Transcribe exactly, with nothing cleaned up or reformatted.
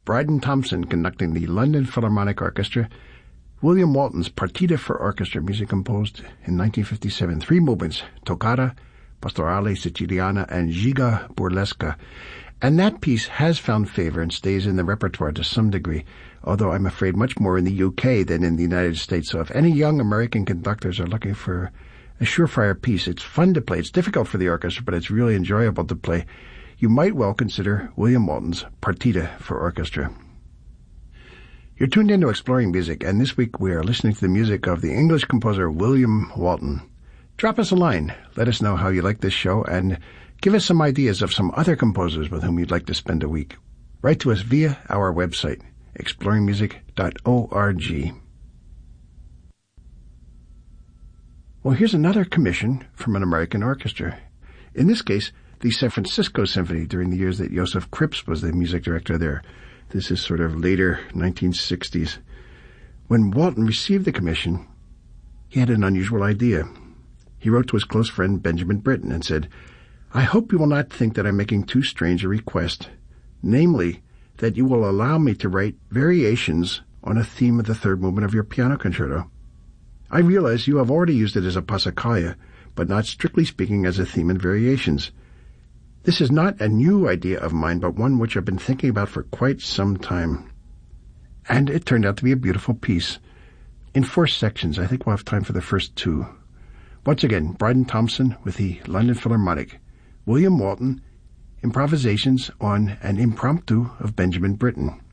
Bryden Thompson conducting the London Philharmonic Orchestra, William Walton's Partita for Orchestra, music composed in nineteen fifty-seven, three movements, Toccata, Pastorale Siciliana, and Giga Burlesca. And that piece has found favor and stays in the repertoire to some degree, although I'm afraid much more in the U K than in the United States. So if any young American conductors are looking for a surefire piece, it's fun to play. It's difficult for the orchestra, but it's really enjoyable to play. You might well consider William Walton's Partita for Orchestra. You're tuned into Exploring Music, and this week we are listening to the music of the English composer William Walton. Drop us a line. Let us know how you like this show, and give us some ideas of some other composers with whom you'd like to spend a week. Write to us via our website, exploring music dot org. Well, here's another commission from an American orchestra. In this case, the San Francisco Symphony during the years that Joseph Krips was the music director there. This is sort of later nineteen sixties. When Walton received the commission, he had an unusual idea. He wrote to his close friend Benjamin Britten and said, "I hope you will not think that I'm making too strange a request, namely, that you will allow me to write variations on a theme of the third movement of your piano concerto. I realize you have already used it as a passacaglia, but not strictly speaking as a theme in variations. This is not a new idea of mine, but one which I've been thinking about for quite some time." And it turned out to be a beautiful piece. In four sections, I think we'll have time for the first two. Once again, Bryden Thompson with the London Philharmonic. William Walton, improvisations on an impromptu of Benjamin Britten.